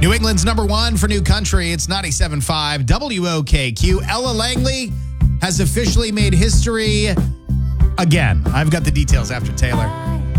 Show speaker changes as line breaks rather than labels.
New England's number one for new country. It's 97.5 WOKQ. Ella Langley has officially made history again. I've got the details after Taylor.